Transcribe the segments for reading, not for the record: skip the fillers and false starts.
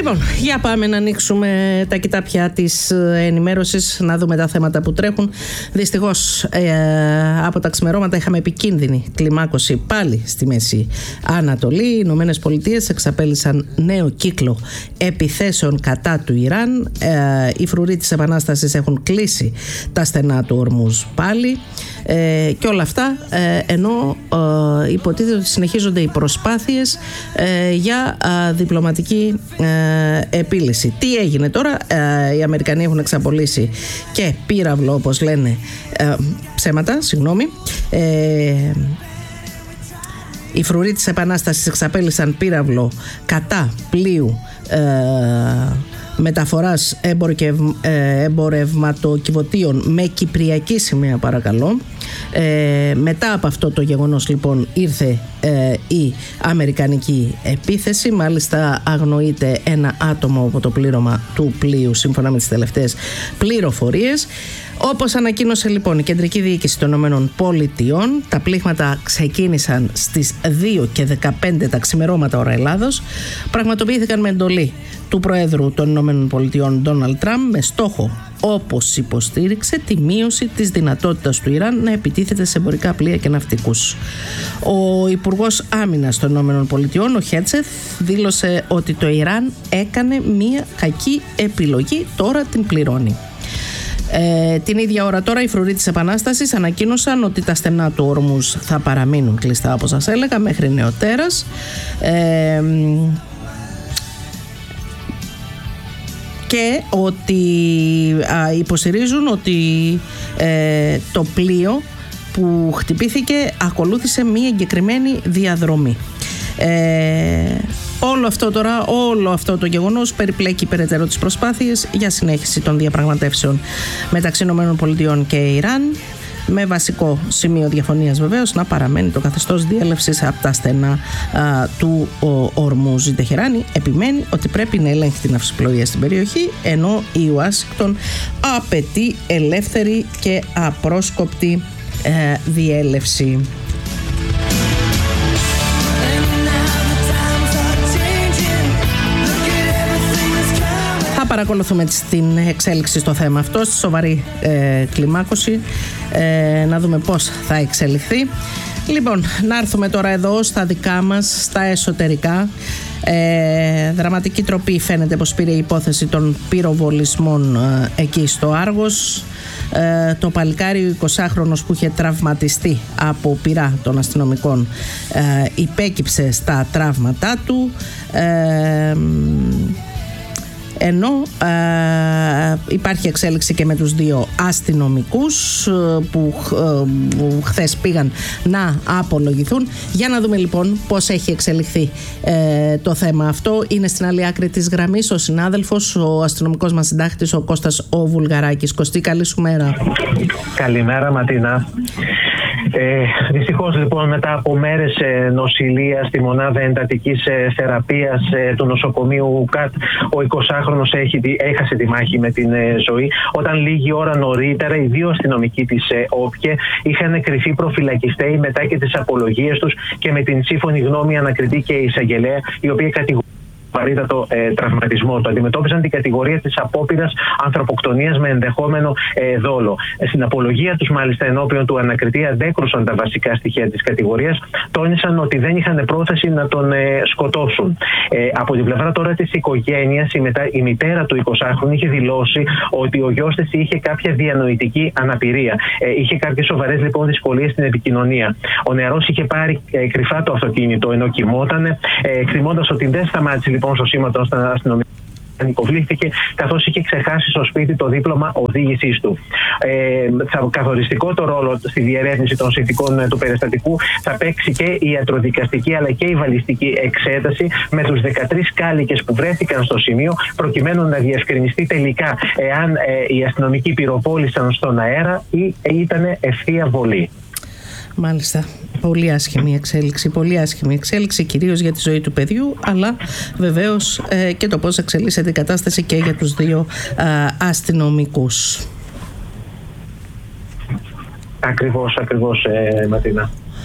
Λοιπόν, για πάμε να ανοίξουμε τα κοιτάπια της ενημέρωσης, να δούμε τα θέματα που τρέχουν. Δυστυχώς από τα ξημερώματα είχαμε επικίνδυνη κλιμάκωση πάλι στη Μέση Ανατολή. Οι Ηνωμένες Πολιτείες εξαπέλυσαν νέο κύκλο επιθέσεων κατά του Ιράν. Οι φρουροί της Επανάστασης έχουν κλείσει τα στενά του Ορμούζ πάλι. Και όλα αυτά ενώ υποτίθεται ότι συνεχίζονται οι προσπάθειες για διπλωματική επίλυση. Τι έγινε τώρα? Οι Αμερικανοί έχουν εξαπολύσει και πύραυλο, όπως λένε, ψέματα, συγγνώμη. Οι φρουροί της Επανάστασης εξαπέλυσαν πύραυλο κατά πλοίου μεταφοράς εμπορευματοκιβωτίων με κυπριακή σημαία, παρακαλώ. Μετά από αυτό το γεγονός, λοιπόν, ήρθε η αμερικανική επίθεση. Μάλιστα αγνοείται ένα άτομο από το πλήρωμα του πλοίου, σύμφωνα με τις τελευταίες πληροφορίες. Όπως ανακοίνωσε, λοιπόν, η Κεντρική Διοίκηση των Ηνωμένων Πολιτειών, τα πλήγματα ξεκίνησαν στις 2:15 τα ξημερώματα ώρα Ελλάδος. Πραγματοποιήθηκαν με εντολή του Προέδρου των Ηνωμένων Πολιτειών, Ντόναλντ Τραμπ, με στόχο, όπως υποστήριξε, τη μείωση της δυνατότητας του Ιράν να επιτίθεται σε εμπορικά πλοία και ναυτικούς. Ο Υπουργός Άμυνας των Ηνωμένων Πολιτειών, ο Χέτσεθ, δήλωσε ότι το Ιράν έκανε μία κακή επιλογή, τώρα την πληρώνει. Την ίδια ώρα τώρα οι φρουροί της Επανάστασης ανακοίνωσαν ότι τα στενά του Ορμούζ θα παραμείνουν κλειστά, όπως σας έλεγα, μέχρι νεοτέρας, και ότι υποστηρίζουν ότι το πλοίο που χτυπήθηκε ακολούθησε μία εγκεκριμένη διαδρομή. Όλο αυτό το γεγονός περιπλέκει περαιτέρω τις προσπάθειες για συνέχιση των διαπραγματεύσεων μεταξύ ΗΠΑ και Ιράν, με βασικό σημείο διαφωνίας βεβαίως να παραμένει το καθεστώς διέλευσης από τα στενά του Ορμούζ. Η Τεχεράνη επιμένει ότι πρέπει να ελέγχει την ναυσιπλοεία στην περιοχή, ενώ η Ουάσιγκτον απαιτεί ελεύθερη και απρόσκοπτη διέλευση. Παρακολουθούμε την εξέλιξη στο θέμα αυτό, στη σοβαρή κλιμάκωση, να δούμε πώς θα εξελιχθεί. Λοιπόν, να έρθουμε τώρα εδώ στα δικά μας, στα εσωτερικά. Δραματική τροπή φαίνεται πως πήρε η υπόθεση των πυροβολισμών εκεί στο Άργος. Το παλικάρι, ο 20χρονος που είχε τραυματιστεί από πυρά των αστυνομικών, υπέκυψε στα τραύματά του, ενώ υπάρχει εξέλιξη και με τους δύο αστυνομικούς που χθες πήγαν να απολογηθούν. Για να δούμε λοιπόν πώς έχει εξελιχθεί το θέμα αυτό. Είναι στην άλλη άκρη της γραμμής ο συνάδελφος, ο αστυνομικός μας συντάκτης, ο Κώστας ο Βουλγαράκης. Κωστή, καλή σου μέρα. Καλημέρα, Ματίνα. Δυστυχώς, λοιπόν, μετά από μέρες νοσηλεία στη μονάδα εντατικής θεραπείας του νοσοκομείου ΚΑΤ, ο 20χρονος έχασε τη μάχη με την ζωή, όταν λίγη ώρα νωρίτερα οι δύο αστυνομικοί της ΟΠΚΕ είχαν κρυφεί προφυλακιστέοι μετά και τις απολογίες τους και με την σύμφωνη γνώμη ανακριτή και εισαγγελέα, η οποία κατηγορεί βαρύτατο τραυματισμό. Το αντιμετώπιζαν την κατηγορία της απόπειρας ανθρωποκτονίας με ενδεχόμενο δόλο. Στην απολογία τους, μάλιστα, ενώπιον του ανακριτή, αντέκρουσαν τα βασικά στοιχεία της κατηγορίας. Τόνισαν ότι δεν είχαν πρόθεση να τον σκοτώσουν. Από την πλευρά τώρα της οικογένειας, η μητέρα του 20χρονου είχε δηλώσει ότι ο γιος της είχε κάποια διανοητική αναπηρία. Είχε κάποιες σοβαρές, λοιπόν, δυσκολίες στην επικοινωνία. Ο νεαρός είχε πάρει κρυφά το αυτοκίνητο ενώ κοιμόταν, εκτιμώντας ότι δεν σταμάτησε, λοιπόν, στο σήμα των αστυνομικών. Ανικοβλήθηκε, καθώς είχε ξεχάσει στο σπίτι το δίπλωμα οδήγησής του. Καθοριστικό το ρόλο στη διερεύνηση των συνθηκών του περιστατικού θα παίξει και η ιατροδικαστική αλλά και η βαλιστική εξέταση με τους 13 κάλικες που βρέθηκαν στο σημείο, προκειμένου να διευκρινιστεί τελικά εάν οι αστυνομικοί πυροβόλησαν στον αέρα ή ήταν ευθεία βολή. Μάλιστα. Πολύ άσχημη εξέλιξη, κυρίως για τη ζωή του παιδιού, αλλά βεβαίως και το πώς εξελίσσεται η κατάσταση και για τους δύο αστυνομικούς. Ακριβώς, Ματίνα.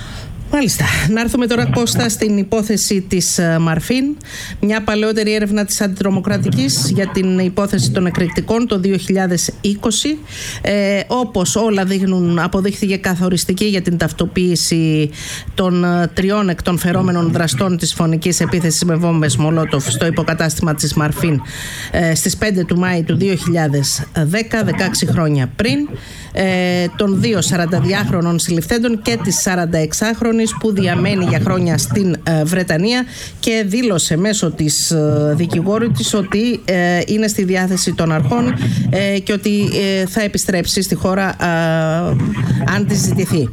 Μάλιστα. Να έρθουμε τώρα, Κώστα, στην υπόθεση της Μαρφίν. Μια παλαιότερη έρευνα της Αντιτρομοκρατικής για την υπόθεση των εκρηκτικών το 2020. Όπως όλα δείχνουν, αποδείχθηκε καθοριστική για την ταυτοποίηση των 3 εκ των φερόμενων δραστών της φωνικής επίθεσης με βόμβες Μολότοφ στο υποκατάστημα της Μαρφίν στις 5 του Μάη του 2010, 16 χρόνια πριν, των 2 42χρονων συλληφθέντων και της 46χρονης που διαμένει για χρόνια στην Βρετανία και δήλωσε μέσω της δικηγόρου της ότι είναι στη διάθεση των αρχών και ότι θα επιστρέψει στη χώρα αν της ζητηθεί.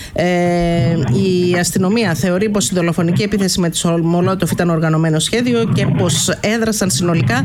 Η αστυνομία θεωρεί πως η δολοφονική επίθεση με τη Μολότοφ ήταν οργανωμένο σχέδιο και πως έδρασαν συνολικά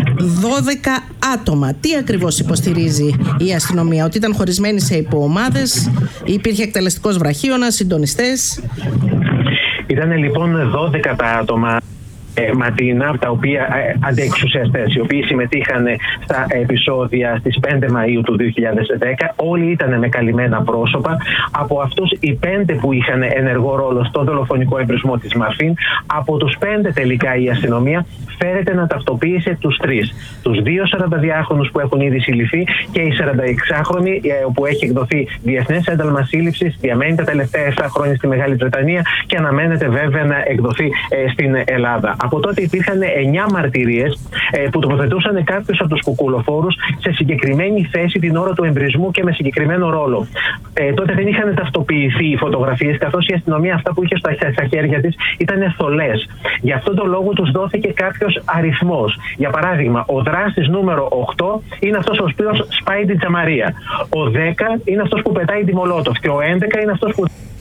12 άτομα. Τι ακριβώς υποστηρίζει η αστυνομία? Ότι ήταν χωρισμένοι σε υποομάδες, υπήρχε εκτελεστικός βραχίωνας, συντονιστές? Ήταν λοιπόν 12 τα άτομα, Ματίνα, τα οποία αντιεξουσιαστές, οι οποίοι συμμετείχαν στα επεισόδια στις 5 Μαΐου του 2010. Όλοι ήταν με καλυμμένα πρόσωπα. Από αυτούς οι 5 που είχαν ενεργό ρόλο στο δολοφονικό εμπρισμό της Μαρφίν, από τους 5 τελικά η αστυνομία φέρεται να ταυτοποίησε τους 3. Τους 2 42χρονους που έχουν ήδη συλληφθεί και η 46χρονη που έχει εκδοθεί διεθνές ένταλμα σύλληψης, διαμένει τα τελευταία 7 χρόνια στη Μεγάλη Βρετανία και αναμένεται βέβαια να εκδοθεί στην Ελλάδα. Από τότε υπήρχαν 9 μαρτυρίες που τοποθετούσαν κάποιους από τους κουκουλοφόρους σε συγκεκριμένη θέση την ώρα του εμπρισμού και με συγκεκριμένο ρόλο. Τότε δεν είχαν ταυτοποιηθεί οι φωτογραφίες, καθώς η αστυνομία αυτά που είχε στα χέρια της ήταν θολές. Γι' αυτόν τον λόγο τους δόθηκε κάποιος αριθμός. Για παράδειγμα, ο δράστης νούμερο 8 είναι αυτός ο οποίος σπάει την τζαμαρία. Ο 10 είναι αυτός που πετάει τη Μολότοφ και ο 11 είναι αυτός που...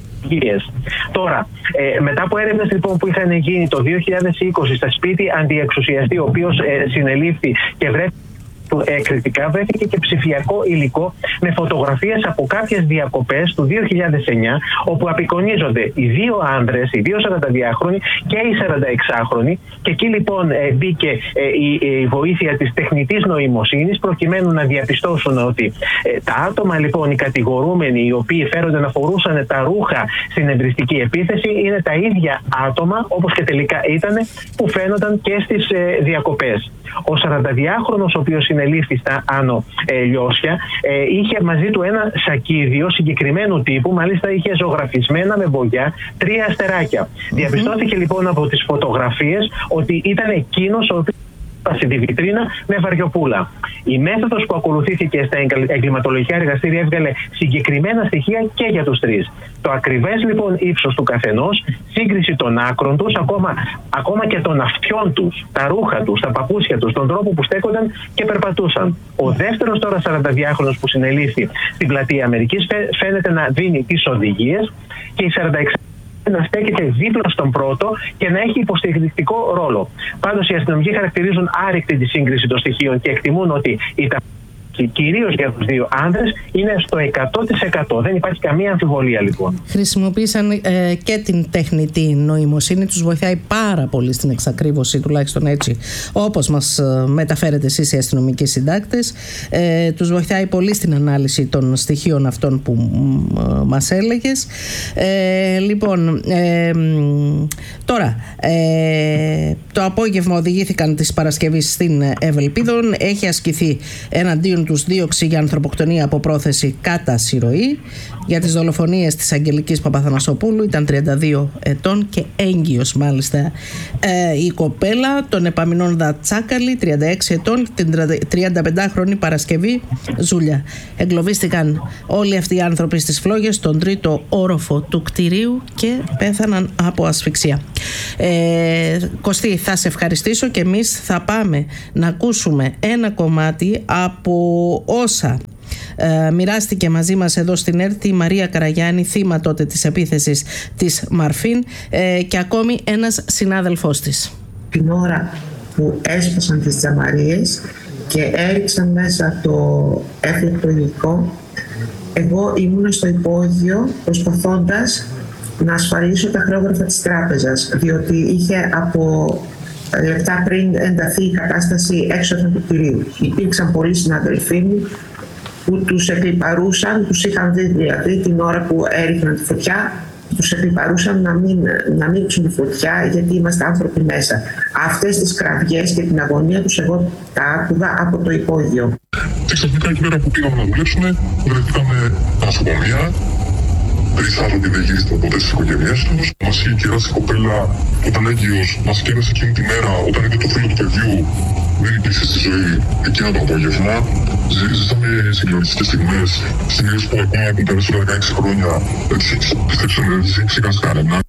Τώρα, μετά από έρευνες λοιπόν που είχαν γίνει το 2020 στα σπίτι αντιεξουσιαστή, ο οποίος συνελήφθη και βρέθηκε εκρηκτικά, βρέθηκε και ψηφιακό υλικό με φωτογραφίες από κάποιες διακοπές του 2009, όπου απεικονίζονται οι 2 άνδρες, οι 2 42χρονοι και οι 46χρονοι, και εκεί λοιπόν μπήκε η βοήθεια της τεχνητής νοημοσύνης προκειμένου να διαπιστώσουν ότι τα άτομα λοιπόν, οι κατηγορούμενοι, οι οποίοι φέρονται να φορούσαν τα ρούχα στην εμπριστική επίθεση, είναι τα ίδια άτομα, όπως και τελικά ήταν, που φαίνονταν και στις διακοπές. Ο 42χρονος, ο οποίος συνελήφθη στα Άνω Λιώσια, είχε μαζί του ένα σακίδιο συγκεκριμένου τύπου, μάλιστα είχε ζωγραφισμένα με μπογιά 3 αστεράκια. Διαπιστώθηκε λοιπόν από τις φωτογραφίες ότι ήταν εκείνος ο οποίος στη βιτρίνα με βαριοπούλα. Η μέθοδος που ακολουθήθηκε στα εγκληματολογικά εργαστήρια έβγαλε συγκεκριμένα στοιχεία και για τους 3. Το ακριβές λοιπόν ύψος του καθενός, σύγκριση των άκρων τους, ακόμα και των αυτιών τους, τα ρούχα τους, τα παπούσια τους, τον τρόπο που στέκονταν και περπατούσαν. Ο δεύτερος τώρα 42χρονος που συνελήφθη στην πλατεία Αμερικής φαίνεται να δίνει τις οδηγίες και η 46 να στέκεται δίπλα στον πρώτο και να έχει υποστηρικτικό ρόλο. Πάντως οι αστυνομικοί χαρακτηρίζουν άρρηκτη τη σύγκριση των στοιχείων και εκτιμούν ότι η κυρίως για τους 2 άνδρες είναι στο 100%. Δεν υπάρχει καμία αμφιβολία λοιπόν. Χρησιμοποίησαν και την τεχνητή νοημοσύνη. Τους βοηθάει πάρα πολύ στην εξακρίβωση, τουλάχιστον έτσι όπως μας μεταφέρετε εσείς οι αστυνομικοί συντάκτες. Τους βοηθάει πολύ στην ανάλυση των στοιχείων αυτών που μας έλεγες. Λοιπόν, τώρα το απόγευμα οδηγήθηκαν της Παρασκευής στην Ευελπίδων. Έχει ασκηθεί εναντίον τους δίωξη για ανθρωποκτονία από πρόθεση κατά συρροή. Για τις δολοφονίες της Αγγελικής Παπαθανασοπούλου, ήταν 32 ετών και έγκυος μάλιστα η κοπέλα. Τον Επαμινόνδα Τσάκαλη, 36 ετών, την 35χρονη Παρασκευή Ζούλια. Εγκλωβίστηκαν όλοι αυτοί οι άνθρωποι στις φλόγες στον 3ο όροφο του κτηρίου και πέθαναν από ασφυξία. Κωστή, θα σε ευχαριστήσω και εμείς θα πάμε να ακούσουμε ένα κομμάτι από όσα μοιράστηκε μαζί μας εδώ στην ΕΡΤ η Μαρία Καραγιάννη, θύμα τότε της επίθεσης της Μαρφίν, και ακόμη ένας συνάδελφός της. Την ώρα που έσπασαν τις τζαμαρίες και έριξαν μέσα το έφλεκτο υλικό, εγώ ήμουν στο υπόγειο προσπαθώντας να ασφαλίσω τα χρεόγραφα της τράπεζας, διότι είχε από λεπτά πριν ενταθεί η κατάσταση έξω του κτηρίου. Υπήρξαν πολλοί συναδελφοί μου που τους εκλιπαρούσαν, τους είχαν δει δηλαδή την ώρα που έριχναν τη φωτιά τους επιβαρούσαν να μην τη φωτιά γιατί είμαστε άνθρωποι μέσα. Αυτές τις κραυγές και την αγωνία τους εγώ τα άκουγα από το υπόγειο. Και ξαφνικά εκεί πέρα που πήγαμε να δουλέψουμε, βρεθήκαμε τα νοσοκομεία. 3 άνθρωποι δεν γύρισαν ποτέ στις οικογένειές τους. Μας είχε κεράσει η κοπέλα όταν έγκυος, μας κέρασε εκείνη τη μέρα όταν είπε το φίλο του παιδιού δεν υπήρξε στη ζωή εκείνο το απόγευμα. Ζήσαμε συγκλονιστικές στιγμές που ακόμα που πέρασαν 16 χρόνια δεν τις έχεις πιστέψει κανένα.